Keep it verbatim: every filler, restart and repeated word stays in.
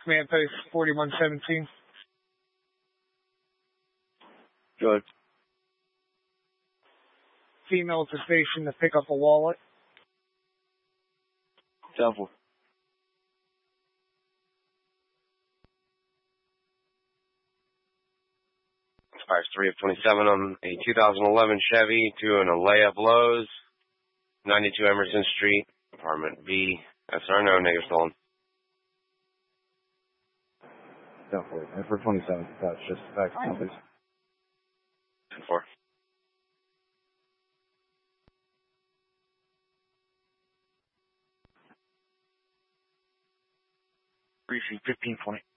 Command Post forty-one seventeen. Good. Female at the station to pick up a wallet. Double. Expires three of twenty-seven on a two thousand eleven Chevy to an Alea Blows, ninety-two Emerson Street, apartment B. S R no, negative stolen. Definitely. And for twenty-seven, that's just back to please. Four. Briefing fifteen twenty.